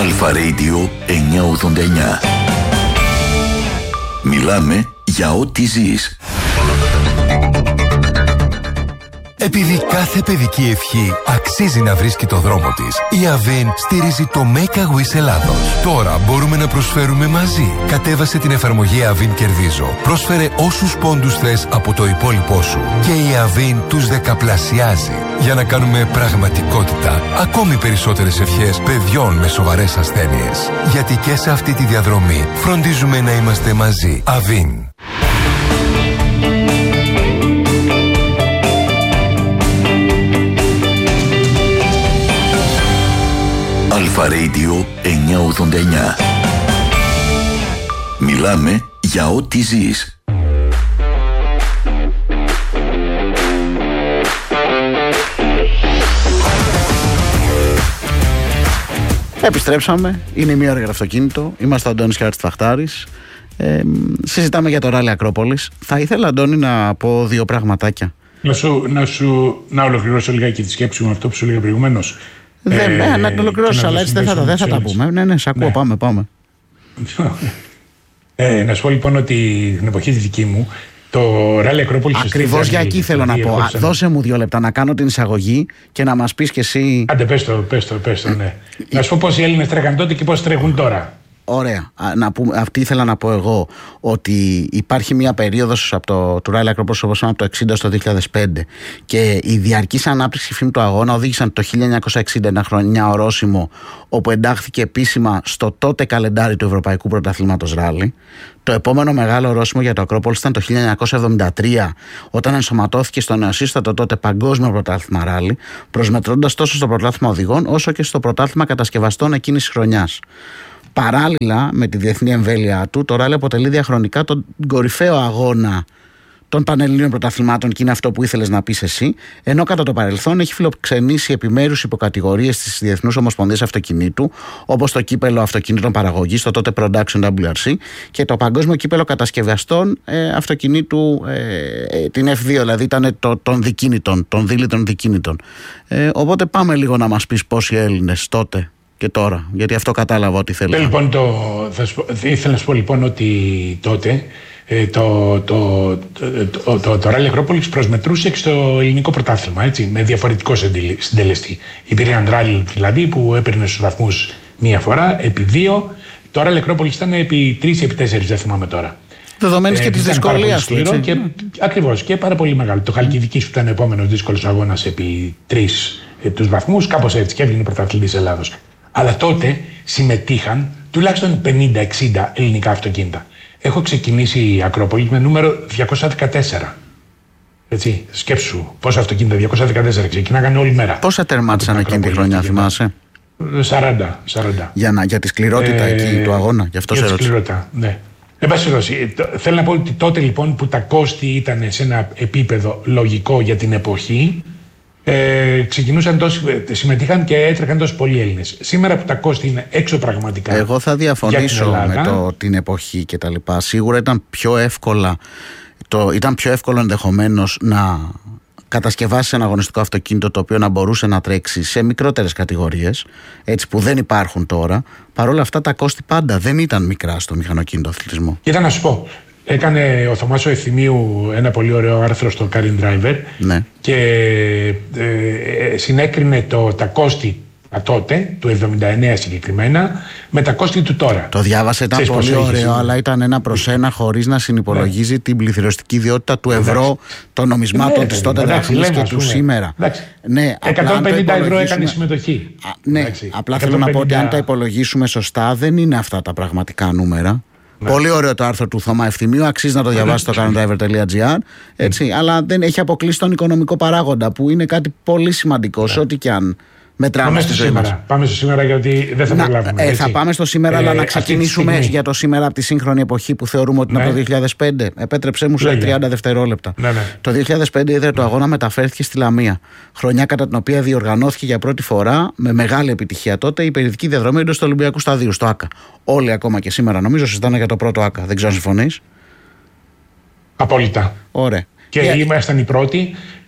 Αλφα Radio 989. Μιλάμε για ό,τι ζεις. Επειδή κάθε παιδική ευχή αξίζει να βρίσκει το δρόμο της, η Avin στηρίζει το Make a Wish Ελλάδος. Τώρα μπορούμε να προσφέρουμε μαζί. Κατέβασε την εφαρμογή Avin Κερδίζω. Πρόσφερε όσους πόντους θες από το υπόλοιπό σου. Και η Avin τους δεκαπλασιάζει. Για να κάνουμε πραγματικότητα ακόμη περισσότερες ευχές παιδιών με σοβαρές ασθένειες. Γιατί και σε αυτή τη διαδρομή φροντίζουμε να είμαστε μαζί. Avin. Αλφα Radio 989. Μιλάμε για ό,τι ζεις. Επιστρέψαμε, είναι η μία ώρα για το αυτοκίνητο. Είμαστε ο Αντώνης Χαρτσφαχτάρης. Συζητάμε για το ράλι Ακρόπολης. Θα ήθελα, Αντώνη, να πω δύο πραγματάκια. Να ολοκληρώσω λιγάκι τη σκέψη μου, αυτό που σου έλεγα προηγουμένως. Να το ολοκληρώσεις, αλλά έτσι δεν θα τα πούμε. Ναι, σ' ακούω, πάμε. Να σου πω λοιπόν ότι την εποχή τη δική μου, το ράλι Ακρόπολης. Ακριβώς για εκεί θέλω να πω. Δώσε μου 2 λεπτά να κάνω την εισαγωγή και να μας πεις κι εσύ. Άντε, πες το, ναι. Να σου πω πώς οι Έλληνες τρέχαν τότε και πώς τρέχουν τώρα. Ωραία. Αυτή ήθελα να πω εγώ, ότι υπάρχει μια περίοδος από το Ράλι Ακρόπολης, όπως από το 1960 στο 2005, και η διαρκής ανάπτυξη φήμου του αγώνα οδήγησαν το 1960 ένα χρονιά ορόσημο, όπου εντάχθηκε επίσημα στο τότε καλεντάρι του Ευρωπαϊκού Πρωταθλήματος Ράλι. Το επόμενο μεγάλο ορόσημο για το Ακρόπολης ήταν το 1973, όταν ενσωματώθηκε στο νεοσύστατο τότε Παγκόσμιο Πρωτάθλημα Ράλι, προσμετρώντας τόσο στο πρωτάθλημα οδηγών όσο και στο πρωτάθλημα κατασκευαστών εκείνης της χρονιάς. Παράλληλα με τη διεθνή εμβέλειά του, το ράλι αποτελεί διαχρονικά τον κορυφαίο αγώνα των πανελληνίων πρωταθλημάτων, και είναι αυτό που ήθελες να πεις εσύ, ενώ κατά το παρελθόν έχει φιλοξενήσει επιμέρους υποκατηγορίες της Διεθνούς Ομοσπονδίας Αυτοκινήτου, όπως το κύπελο αυτοκινήτων παραγωγής, το τότε Production WRC, και το Παγκόσμιο Κύπελο Κατασκευαστών Αυτοκινήτου, την F2, δηλαδή ήταν των δίλητων δικίνητων. Οπότε πάμε λίγο να μας πεις πόσοι Έλληνες τότε και τώρα, γιατί αυτό κατάλαβα ότι θέλει. Λοιπόν, ήθελα να σου πω λοιπόν ότι τότε το Ράλι Ακρόπολης προσμετρούσε και στο ελληνικό πρωτάθλημα, έτσι, με διαφορετικό συντελεστή. Υπήρχε ένα ράλι δηλαδή που έπαιρνε στους βαθμούς μία φορά, επί 2. Το Ράλι Ακρόπολης ήταν επί 3 επί 4, δεν θυμάμαι τώρα. Δεδομένης και της δυσκολίας του. Ακριβώς, και πάρα πολύ μεγάλο. Το Χαλκιδικής που ήταν ο επόμενος δύσκολος αγώνας επί 3 τους βαθμούς, κάπως έτσι, και έβγαινε πρωταθλητής Ελλάδος. Αλλά τότε συμμετείχαν τουλάχιστον 50-60 ελληνικά αυτοκίνητα. Έχω ξεκινήσει η Ακρόπολη με νούμερο 214. Έτσι, σκέψου πόσα αυτοκίνητα, 214 ξεκινάγανε όλη μέρα. Πόσα τερμάτισαν εκείνη τη χρονιά, θυμάσαι? 40. Για τη σκληρότητα εκεί του αγώνα, γι' αυτό σε ρώτησα. Για τη σκληρότητα, ναι. Εν πάση περιπτώσει, θέλω να πω ότι τότε λοιπόν που τα κόστη ήταν σε ένα επίπεδο λογικό για την εποχή, συμμετείχαν και έτρεχαν τόσο πολλοί Έλληνες. Σήμερα που τα κόστη είναι έξω πραγματικά. Εγώ θα διαφωνήσω με την εποχή και τα λοιπά. Σίγουρα ήταν πιο εύκολο ενδεχομένως να κατασκευάσεις ένα αγωνιστικό αυτοκίνητο το οποίο να μπορούσε να τρέξει σε μικρότερες κατηγορίες, έτσι, που δεν υπάρχουν τώρα. Παρ' όλα αυτά τα κόστη πάντα δεν ήταν μικρά στο μηχανοκίνητο αθλητισμό. Κοίτα να σου πω. Έκανε ο Θωμάς ο Ευθυμίου ένα πολύ ωραίο άρθρο στο Car and Driver, ναι, και συνέκρινε τα κόστη τότε, του 79 συγκεκριμένα, με τα κόστη του τώρα. Το διάβασα, ήταν πολύ ωραίο, αλλά ήταν 1-1 χωρίς να συνυπολογίζει την πληθυριστική ιδιότητα του ευρώ, των νομισμάτων της τότε δραχμής και του σήμερα. Ναι, 150 ευρώ έκανε συμμετοχή. Ναι, απλά θέλω να πω ότι αν τα υπολογίσουμε σωστά, δεν είναι αυτά τα πραγματικά νούμερα. Ναι. Πολύ ωραίο το άρθρο του Θωμά Ευθυμίου, αξίζει να το διαβάσει στο carandriver.gr, έτσι, αλλά δεν έχει αποκλείσει τον οικονομικό παράγοντα, που είναι κάτι πολύ σημαντικό σε ό,τι και αν μετράμε στη ζωή μας. Πάμε στο σήμερα, γιατί δεν θα προλάβουμε. Θα πάμε στο σήμερα, αλλά να ξεκινήσουμε για το σήμερα από τη σύγχρονη εποχή που θεωρούμε ότι είναι από το 2005. Επέτρεψέ μου σε 30 δευτερόλεπτα. Το 2005 η έδρα του αγώνα μεταφέρθηκε στη Λαμία. Χρονιά κατά την οποία διοργανώθηκε για πρώτη φορά με μεγάλη επιτυχία τότε η υπερηδική διαδρομή εντός του Ολυμπιακού Σταδίου, στο ΆΚΑ. Όλοι ακόμα και σήμερα νομίζω συζητάνε για το πρώτο ΆΚΑ. Δεν ξέρω αν συμφωνείς. Απόλυτα. Ωραία. Και ήμασταν οι πρώτοι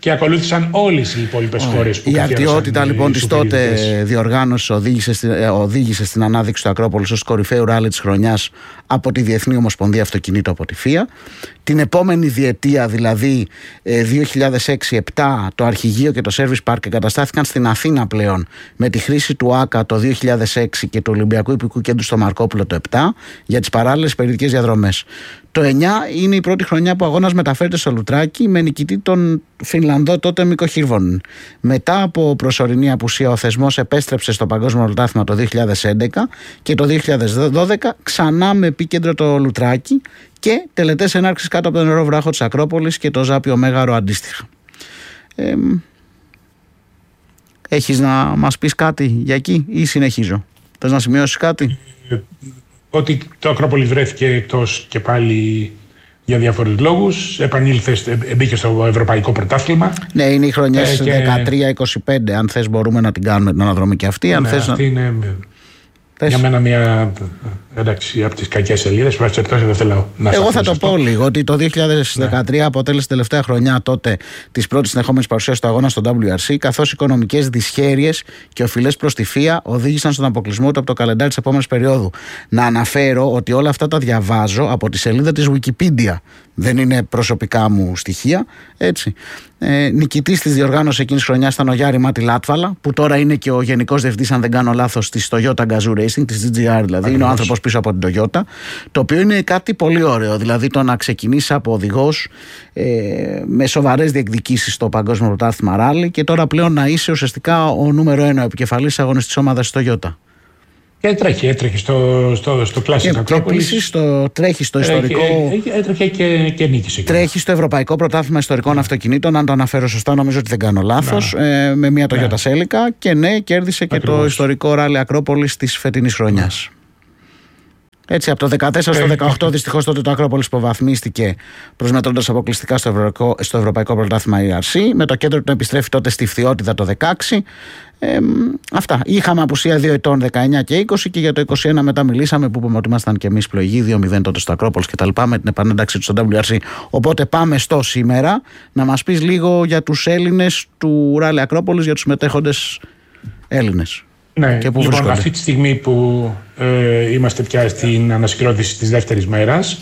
και ακολούθησαν όλες οι υπόλοιπες χώρες που καθιέρωσαν. Η αρτιότητα λοιπόν της τότε διοργάνωσης οδήγησε στην ανάδειξη του Ακρόπολης ως κορυφαίο ράλι της χρονιάς από τη Διεθνή Ομοσπονδία Αυτοκινήτου, από τη ΦΙΑ. Την επόμενη διετία, δηλαδή 2006-2007, το αρχηγείο και το Service Park εγκαταστάθηκαν στην Αθήνα πλέον, με τη χρήση του ΆΚΑ το 2006 και του Ολυμπιακού Ιππικού Κέντρου στο Μαρκόπουλο το 2007 για τις παράλληλες περιοδικές διαδρομές. Το 9 είναι η πρώτη χρονιά που ο αγώνας μεταφέρεται στο Λουτράκι, με νικητή τον Φινλανδό τότε Μίκο Χίρβονεν. Μετά από προσωρινή απουσία, ο θεσμός επέστρεψε στο Παγκόσμιο Πρωτάθλημα το 2011 και το 2012 ξανά με επίκεντρο το Λουτράκι και τελετές ενάρξεις κάτω από τον νερό βράχο της Ακρόπολης και το Ζάπιο Μέγαρο αντίστοιχα. Έχεις να μας πεις κάτι για εκεί ή συνεχίζω? Θες να σημειώσεις κάτι? Ότι το Ακρόπολης βρέθηκε εκτός και πάλι για διάφορους λόγους. Μπήκε στο Ευρωπαϊκό Πρωτάθλημα. Ναι, είναι οι χρονιές 13-25. Αν θες μπορούμε να την κάνουμε την αναδρομή και αυτή. Ναι, αυτή είναι για μένα μια, εντάξει, από τις κακές σελίδες. Δεν θέλω να εγώ θα το πω λίγο, ότι το 2013 αποτέλεσε τελευταία χρονιά τότε της πρώτης συνεχόμενης παρουσίας του αγώνα στο WRC, καθώς οικονομικές δυσχέρειες και οφειλές προς τη ΦΙΑ οδήγησαν στον αποκλεισμό του από το καλεντάρι της επόμενης περίοδου. Να αναφέρω ότι όλα αυτά τα διαβάζω από τη σελίδα της Wikipedia. Δεν είναι προσωπικά μου στοιχεία, έτσι. Νικητής της διοργάνωσης εκείνης χρονιάς ήταν ο Γιάρη Μάτι Λάτβαλα, που τώρα είναι και ο γενικός διευθυντής, αν δεν κάνω λάθος, της Toyota Gazoo Racing, της GGR δηλαδή. Είναι ο άνθρωπος πίσω από την Toyota, το οποίο είναι κάτι πολύ ωραίο. Δηλαδή το να ξεκινήσει από οδηγός με σοβαρές διεκδικήσεις στο Παγκόσμιο Πρωτάθλημα Ράλι και τώρα πλέον να είσαι ουσιαστικά ο νούμερο 1 επικεφαλής αγωνιστής ομάδας της Toyota. Και έτρεχε στο Classic Ακρόπολης. Τρέχει στο ιστορικό. Έτρεχε και νίκησε. Τρέχει στο Ευρωπαϊκό Πρωτάθλημα Ιστορικών Αυτοκινήτων, αν το αναφέρω σωστά, νομίζω ότι δεν κάνω λάθος. Με μια Toyota Celica και ναι, κέρδισε και το ιστορικό ράλι Ακρόπολης της φετινής χρονιάς. Έτσι, από το 14 στο 18 δυστυχώς τότε το Ακρόπολης υποβαθμίστηκε, προσμετρώντας αποκλειστικά στο Ευρωπαϊκό Πρωτάθλημα ERC, με το κέντρο του να επιστρέφει τότε στη Φθιώτιδα το 16. Αυτά. Είχαμε απουσία 2 ετών, 19 και 20, και για το 21 μετά μιλήσαμε, που είπαμε ότι ήμασταν και εμείς πλοηγοί, 2-0 τότε στο Ακρόπολης κτλ. Με την επανένταξη του στο WRC. Οπότε πάμε στο σήμερα να μας πεις λίγο για τους Έλληνες του Ράλι Ακρόπολης, για τους συμμετέχοντες Έλληνες. Ναι, λοιπόν, αυτή τη στιγμή που είμαστε πια στην ανασυγκρότηση της δεύτερης μέρας,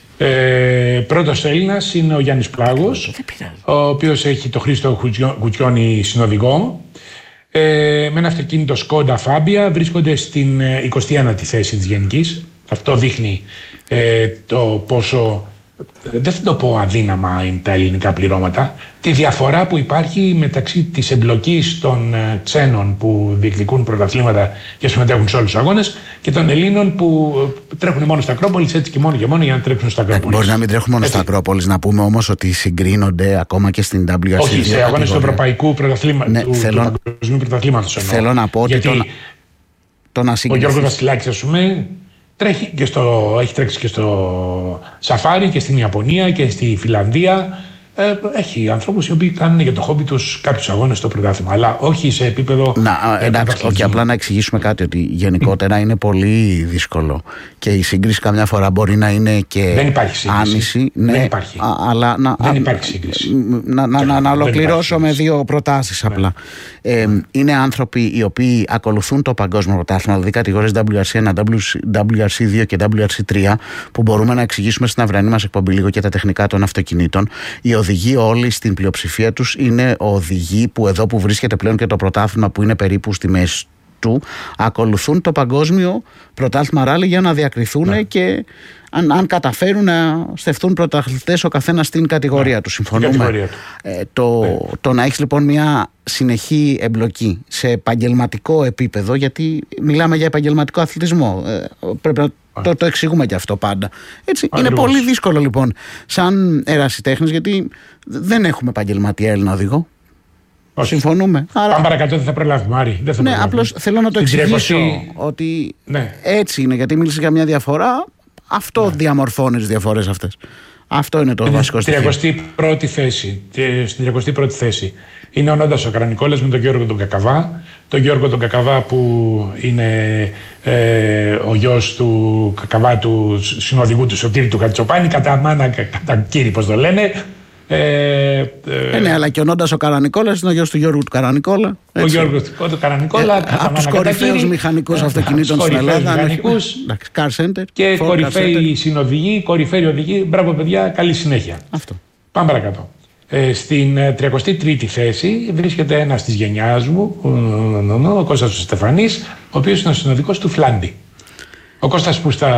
πρώτος Έλληνας είναι ο Γιάννης Πλάγος, ο οποίος έχει το Χρήστο Κουτιώνη συνοδηγό, με ένα αυτοκίνητο Skoda Fabia. Βρίσκονται στην 21η θέση της γενικής. Αυτό δείχνει το πόσο, δεν θα το πω αδύναμα είναι τα ελληνικά πληρώματα, τη διαφορά που υπάρχει μεταξύ της εμπλοκής των ξένων που διεκδικούν πρωταθλήματα και συμμετέχουν σε όλους τους αγώνες και των Ελλήνων που τρέχουν μόνο στα Ακρόπολης, έτσι και μόνο για να τρέξουν στα Ακρόπολης. Μπορεί να μην τρέχουν μόνο στα Ακρόπολης, να πούμε όμως ότι συγκρίνονται ακόμα και στην WRC. Όχι, σε αγώνες του Ευρωπαϊκού Πρωταθλήματος, ναι, του Παγκοσμίου Πρωταθλήματος. Θέλω να πω ότι ο Γιώργος Βασιλάκης, ας πούμε, έχει τρέξει και στο Σαφάρι και στην Ιαπωνία και στη Φιλανδία. Έχει ανθρώπους οι οποίοι κάνουν για το χόμπι τους κάποιους αγώνες στο πρωτάθλημα, αλλά όχι σε επίπεδο. Εντάξει, απλά να εξηγήσουμε κάτι, ότι γενικότερα είναι πολύ δύσκολο και η σύγκριση καμιά φορά μπορεί να είναι και δεν υπάρχει σύγκριση. Άνηση. Ναι, δεν υπάρχει. Αλλά δεν υπάρχει σύγκριση. Να ολοκληρώσω με δύο προτάσεις απλά. Είναι άνθρωποι οι οποίοι ακολουθούν το παγκόσμιο πρωτάθλημα, δηλαδή κατηγορίες WRC1, WRC2 και WRC3, που μπορούμε να εξηγήσουμε στην αυριανή μας εκπομπή λίγο και τα τεχνικά των αυτοκινήτων. Οι οδηγοί όλοι στην πλειοψηφία τους είναι οδηγοί που εδώ που βρίσκεται πλέον και το πρωτάθλημα, που είναι περίπου στη μέση του, ακολουθούν το παγκόσμιο πρωτάθλημα ράλι για να διακριθούν και αν καταφέρουν να στεφθούν πρωταθλητές ο καθένας στην κατηγορία του. Συμφωνούμε. Το να έχεις λοιπόν μια συνεχή εμπλοκή σε επαγγελματικό επίπεδο, γιατί μιλάμε για επαγγελματικό αθλητισμό, πρέπει να το εξηγούμε και αυτό πάντα. Έτσι, είναι πολύ δύσκολο λοιπόν σαν ερασιτέχνης, γιατί δεν έχουμε επαγγελματία Έλληνα οδηγό. Συμφωνούμε. Πάμε παρακάτω, δεν θα προλάβουμε, Άρη. Ναι, απλώς θέλω να το εξηγήσω ότι έτσι είναι, γιατί μίλησε για μια διαφορά. Αυτό διαμορφώνει τις διαφορές αυτές. Αυτό είναι το βασικό στοιχείο. Στην 31η θέση είναι ο Νόντας ο Καρανικόλας με τον Γιώργο τον Κακαβά. Τον Γιώργο τον Κακαβά που είναι ο γιος του Κακαβά, του συνοδηγού του Σωτήρη του Κατσοπάνη, κατά μάνα, κατά κύρι, πώς το λένε. Ναι, αλλά και ο Νόντας ο Καρανικόλας είναι ο γιος του Γιώργου του Καρανικόλα. Ο Γιώργος του Καρανικόλα. Από τους κορυφαίους μηχανικούς αυτοκινήτων στην Ελλάδα. Car Center. Και κορυφαίοι συνοδηγοί, κορυφαίοι οδηγοί. Μπράβο, παιδιά, καλή συνέχεια. Αυτό. Πάμε παρακάτω. Στην 33η θέση βρίσκεται ένας της γενιάς μου, ο Κώστας ο Στεφανής, ο οποίος είναι ο συνοδικός του Φλάντι. Ο Κώστας που στα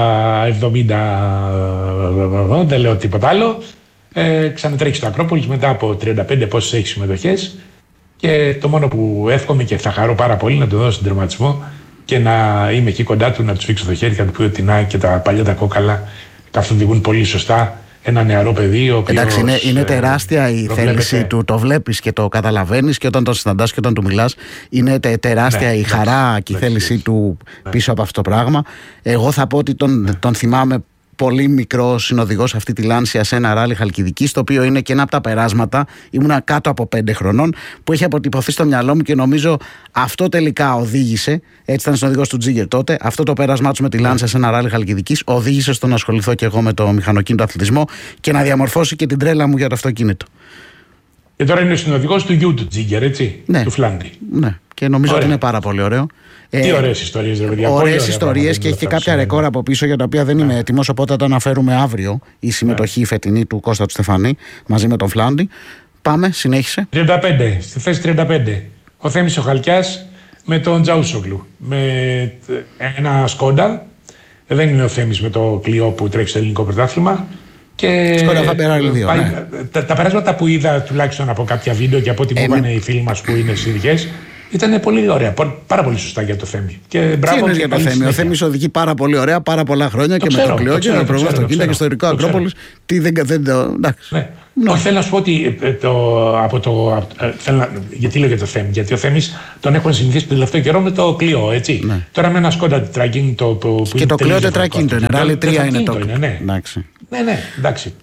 70, δεν λέω τίποτα άλλο, ξανατρέχει στο Ακρόπολης μετά από 35 πόσες έχει συμμετοχές, και το μόνο που εύχομαι και θα χαρώ πάρα πολύ να του δώσω τον τερματισμό και να είμαι εκεί κοντά του, να του σφίξω το χέρι και να του πω ότι να, και τα παλιά τα κόκαλα καθοδηγούν πολύ σωστά ένα νεαρό παιδί. Εντάξει, είναι τεράστια η θέληση του, το βλέπεις και το καταλαβαίνεις, και όταν τον συναντάς και όταν του μιλάς, είναι τεράστια η χαρά και η θέλησή του πίσω από αυτό το πράγμα. Εγώ θα πω ότι τον θυμάμαι πολύ μικρό συνοδηγός αυτή τη Λάνσια σε ένα ράλι Χαλκιδικής, το οποίο είναι και ένα από τα περάσματα. Ήμουνα κάτω από 5 χρονών, που έχει αποτυπωθεί στο μυαλό μου και νομίζω αυτό τελικά οδήγησε. Έτσι ήταν συνοδηγός του Τζίγκερ τότε. Αυτό το πέρασμά του με τη Λάνσια σε ένα ράλι Χαλκιδικής οδήγησε στο να ασχοληθώ και εγώ με το μηχανοκίνητο αθλητισμό και να διαμορφώσει και την τρέλα μου για το αυτοκίνητο. Και τώρα είναι ο συνοδηγός του γιου του Τζίγκερ, έτσι, του Φλάντι. Ναι, και νομίζω ότι είναι πάρα πολύ ωραίο. Τι ωραίες ιστορίες, ρε παιδιά. Ωραίες ιστορίες, και έχει και κάποια ρεκόρ από πίσω για τα οποία δεν είμαι έτοιμος, οπότε θα το αναφέρουμε αύριο, η συμμετοχή φετινή του Κώστα του Στεφανή μαζί με τον Φλάντι. Πάμε, συνέχισε. 35, στη θέση 35. Ο Θέμης ο Χαλκιάς με τον Τζαούσογλου. Με ένα Σκόντα. Δεν είναι ο Θέμης με το Κλειό που τρέχει στο ελληνικό πρωτάθλημα. Σκόντα Φαμπεράρι 2. Ναι. Τα περάσματα που είδα τουλάχιστον από κάποια βίντεο και από ό,τι μου είπαν οι φίλοι μας που είναι συνδικές, ήταν πολύ ωραία, πάρα πολύ σωστά για το Θέμη. Και μπράβο για το Θέμη. Ο Θέμης οδηγεί πάρα πολύ ωραία, πάρα πολλά χρόνια και με το Κλειό και με προηγούμενο αυτοκίνητα και στο ιστορικό Ακρόπολης. Τι δεν το. Εντάξει. Όχι, θέλω να σου πω ότι γιατί λέω για το Θέμη. Γιατί ο Θέμης τον έχουν συνηθίσει το τελευταίο καιρό με το Κλειό, έτσι. Ναι. Τώρα με ένα Σκόντα τετρακίνητο. Και το Κλειό τετρακίνητο είναι. Ράλι 3 είναι το. Ναι, εντάξει.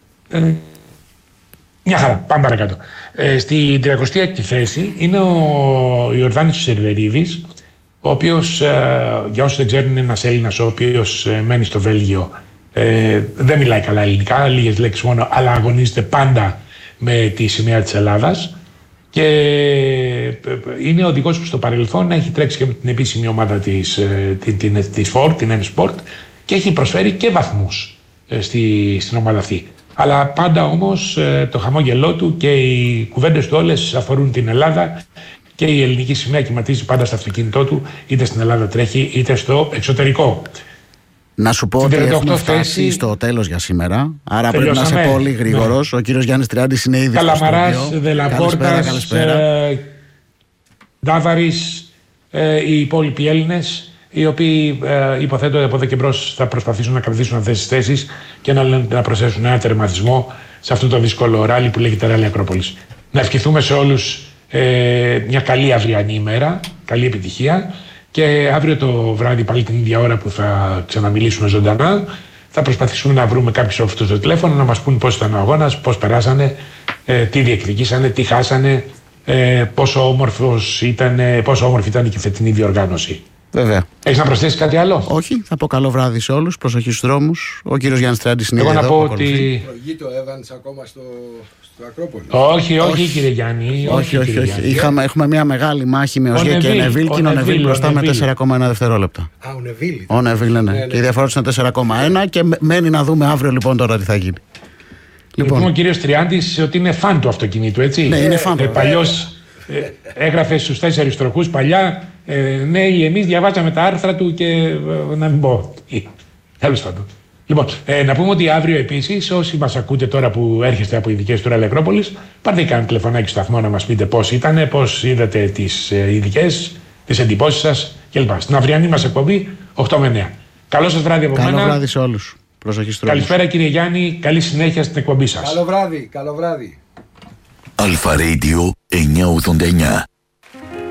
Μια χαρά, πάμε παρακάτω. Στην 36η θέση είναι ο Ιορδάνης Σερβερίδης, ο οποίος, για όσους δεν ξέρουν, είναι ένας Έλληνας ο οποίος μένει στο Βέλγιο. Δεν μιλάει καλά ελληνικά, λίγες λέξεις μόνο, αλλά αγωνίζεται πάντα με τη σημαία της Ελλάδας. Και είναι οδηγός που στο παρελθόν έχει τρέξει και με την επίσημη ομάδα της Ford, την M-Sport, και έχει προσφέρει και βαθμούς στην ομάδα αυτή. Αλλά πάντα όμως το χαμόγελό του και οι κουβέντες του όλες αφορούν την Ελλάδα, και η ελληνική σημαία κυματίζει πάντα στο αυτοκίνητό του, είτε στην Ελλάδα τρέχει είτε στο εξωτερικό. Να σου πω ότι έχουμε φτάσει στο τέλος για σήμερα, άρα πρέπει να είσαι πολύ γρήγορος. Ναι. Ο κύριος Γιάννης Τριάντης είναι ήδη Καλαμαράς, Δελαπόρτας, Ντάβαρης, οι υπόλοιποι Έλληνες, οι οποίοι υποθέτω από εδώ και μπρος θα προσπαθήσουν να κρατήσουν αυτές τις θέσεις και να προσθέσουν ένα τερματισμό σε αυτό το δύσκολο ράλι που λέγεται Ράλι Ακρόπολης. Να ευχηθούμε σε όλους μια καλή αυριανή ημέρα, καλή επιτυχία, και αύριο το βράδυ πάλι την ίδια ώρα που θα ξαναμιλήσουμε ζωντανά θα προσπαθήσουμε να βρούμε κάποιους από αυτό το τηλέφωνο να μας πούν πώς ήταν ο αγώνας, πώς περάσανε, τι διεκδικήσανε, τι χάσανε, πόσο όμορφη ήταν και η φετινή διοργάνωση. Βέβαια. Έχεις να προσθέσεις κάτι άλλο? Όχι, θα πω καλό βράδυ σε όλους, προσοχή στους δρόμους. Ο κύριος Γιάννης Τριάντης είναι εδώ. Εγώ να πω ότι... Προηγείται ο Evans ακόμα στο Ακρόπολη. Όχι κύριε Γιάννη. Όχι. Έχουμε μια μεγάλη μάχη με Οζιέ και Νεβίλ, και είναι ο Νεβίλ μπροστά με 4,1 δευτερόλεπτα. Ο Νεβίλ, ναι. Και η διαφορά του είναι 4,1 και μένει να δούμε αύριο λοιπόν τώρα τι θα γίνει. Λοιπόν, ο κύριος Τριάντης ότι είναι φαν του αυτοκινήτου, έτσι. Ναι, είναι φαν. Παλιώς έγραφε στους 4 τροχούς παλιά. Ναι, εμείς διαβάζαμε τα άρθρα του και να μην πω. Τέλος πάντων. Λοιπόν, να πούμε ότι αύριο επίσης, όσοι μας ακούτε τώρα που έρχεστε από ειδικές του Ράλι Ακρόπολης, πάρτε κανένα τηλεφωνάκι στο σταθμό να μας πείτε πώς ήταν, πώς είδατε τις ειδικές, τις εντυπώσεις σας κλπ. Στην αυριανή μας εκπομπή 8 με 9. Καλό σας βράδυ από μένα. Καλό βράδυ σε όλους. Προσοχή στους δρόμους. Καλησπέρα κύριε Γιάννη, καλή συνέχεια στην εκπομπή σας. Καλό βράδυ. Αλφα Radio 989.